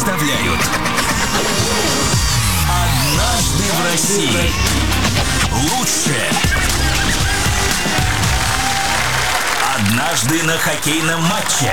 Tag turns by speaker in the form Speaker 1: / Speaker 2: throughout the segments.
Speaker 1: представляют «Однажды в России». Лучшее. Однажды на хоккейном матче.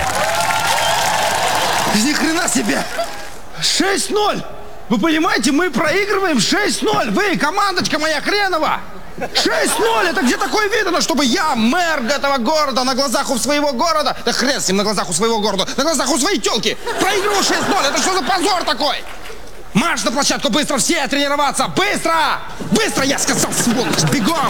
Speaker 2: Ни хрена себе! 6-0! Вы понимаете, мы проигрываем 6-0! Вы, командочка моя хренова! 6-0! Это где такое видно, чтобы я, мэр этого города, на глазах у своего города, да хрен с ним, на глазах у своего города, на глазах у своей тёлки, проигрывал 6-0! Это что за позор такой? Марш на площадку, быстро все тренироваться! Быстро! Быстро, я сказал, сволочь! Бегом!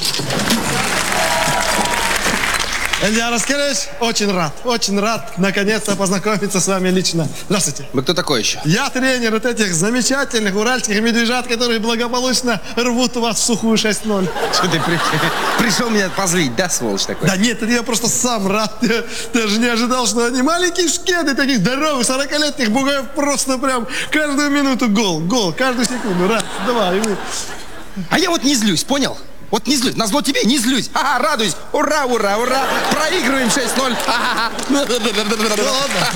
Speaker 3: Илья Раскерович, очень рад наконец-то познакомиться с вами лично. Здравствуйте.
Speaker 2: Вы кто такой еще?
Speaker 3: Я тренер вот этих замечательных уральских медвежат, которые благополучно рвут вас в сухую 6-0.
Speaker 2: Что ты пришел меня позлить, да, сволочь такой?
Speaker 3: Да нет, это я просто сам рад. Я даже не ожидал, что они маленькие шкеды, таких здоровых, 40-летних бугаев, просто прям каждую минуту гол, каждую секунду. Раз, два, и вы.
Speaker 2: А я вот не злюсь, понял? Вот не злюсь, назло тебе не злюсь. Ага, радуюсь. Ура, ура, ура. Проигрываем 6-0.
Speaker 3: Ну ладно.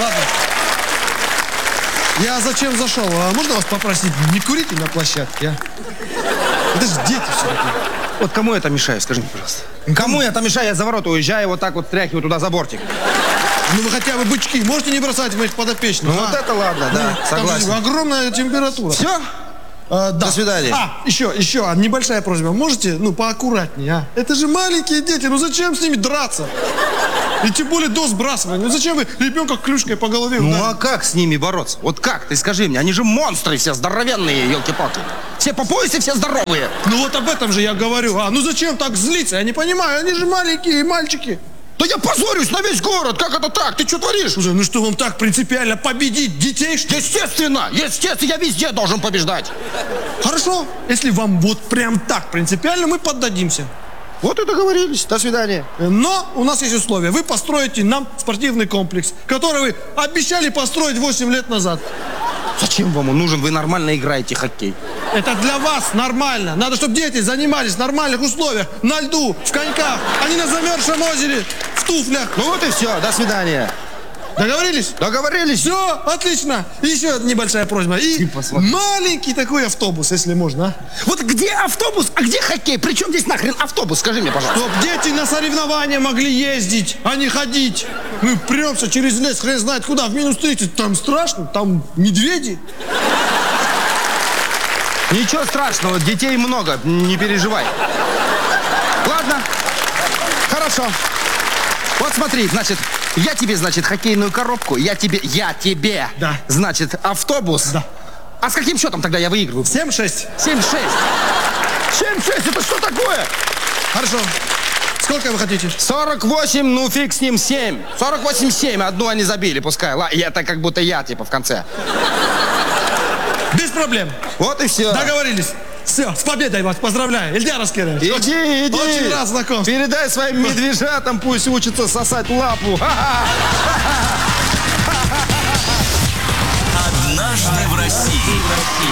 Speaker 3: Я зачем зашел? А можно вас попросить, не курите на площадке, а? Это же дети все-таки.
Speaker 2: Вот кому я там мешаю, скажи мне, пожалуйста. Кому я там мешаю? Я за ворота уезжаю, вот так вот стряхиваю туда за бортик.
Speaker 3: Ну вы хотя бы бычки можете не бросать моих подопечных?
Speaker 2: Ну вот это ладно, да, согласен.
Speaker 3: Там же огромная температура.
Speaker 2: Все?
Speaker 3: Да.
Speaker 2: До свидания.
Speaker 3: Еще небольшая просьба. Можете, поаккуратнее, а? Это же маленькие дети, зачем с ними драться? И тем более до сбрасывания. Зачем вы ребенка клюшкой по голове ударите?
Speaker 2: Ну а как с ними бороться? Вот как? Ты скажи мне, они же монстры все здоровенные, елки-палки. Все по поясе, все здоровые.
Speaker 3: Ну вот об этом же я говорю. Зачем так злиться? Я не понимаю, они же маленькие мальчики.
Speaker 2: Да я позорюсь на весь город, как это так? Ты что творишь?
Speaker 3: Слушай, что вам так принципиально победить детей, что ли?
Speaker 2: Естественно, я везде должен побеждать.
Speaker 3: Хорошо, если вам вот прям так принципиально, мы поддадимся.
Speaker 2: Вот и договорились, до свидания.
Speaker 3: Но у нас есть условия. Вы построите нам спортивный комплекс, который вы обещали построить 8 лет назад.
Speaker 2: Зачем вам он нужен? Вы нормально играете в хоккей.
Speaker 3: Это для вас нормально. Надо, чтобы дети занимались в нормальных условиях. На льду, в коньках, а не на замерзшем озере, в туфлях.
Speaker 2: Ну вот и все, до свидания.
Speaker 3: Договорились?
Speaker 2: Договорились.
Speaker 3: Все, отлично. Еще небольшая просьба. И маленький такой автобус, если можно. А?
Speaker 2: Вот где автобус, а где хоккей? Причем здесь нахрен автобус? Скажи мне, пожалуйста.
Speaker 3: Чтоб дети на соревнования могли ездить, а не ходить. Мы премся через лес, хрен знает куда, в минус 30. Там страшно, там медведи.
Speaker 2: Ничего страшного, детей много, не переживай. Ладно, хорошо. Вот смотри, значит, я тебе, хоккейную коробку, я тебе,
Speaker 3: да.
Speaker 2: Значит, автобус.
Speaker 3: Да.
Speaker 2: А с каким счетом тогда я выигрываю?
Speaker 3: 7-6.
Speaker 2: 7-6. 7-6, это что такое?
Speaker 3: Хорошо. Сколько вы хотите?
Speaker 2: 48, ну фиг с ним, 7. 48-7, одну они забили, пускай. Это как будто я, типа, в конце.
Speaker 3: Без проблем.
Speaker 2: Вот и все.
Speaker 3: Договорились. Все, с победой вас поздравляю. Илья Раскерович.
Speaker 2: Иди.
Speaker 3: Очень рад знакомству.
Speaker 2: Передай своим медвежатам, пусть учатся сосать лапу.
Speaker 1: «Однажды в России».